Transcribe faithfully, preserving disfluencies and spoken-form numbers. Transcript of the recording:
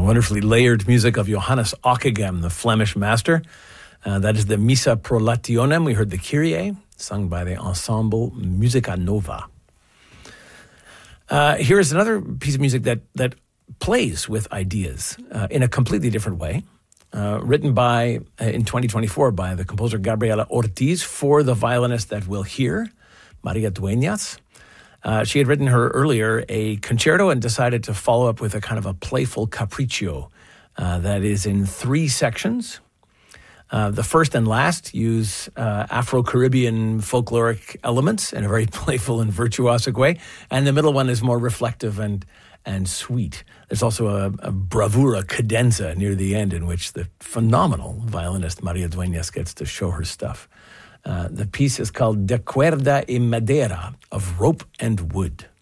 wonderfully layered music of Johannes Ockeghem, the Flemish master. Uh, that is the Missa pro Lationem. We heard the Kyrie, sung by the ensemble Musica Nova. Uh, here is another piece of music that, that plays with ideas uh, in a completely different way. Uh, written by, uh, in twenty twenty-four, by the composer Gabriela Ortiz for the violinist that we'll hear, Maria Dueñas. Uh, she had written her earlier a concerto and decided to follow up with a kind of a playful capriccio uh, that is in three sections. Uh, the first and last use uh, Afro-Caribbean folkloric elements in a very playful and virtuosic way, and the middle one is more reflective and and sweet. There's also a, a bravura cadenza near the end in which the phenomenal violinist Maria Dueñas gets to show her stuff. Uh, the piece is called De Cuerda y Madera, of Rope and Wood.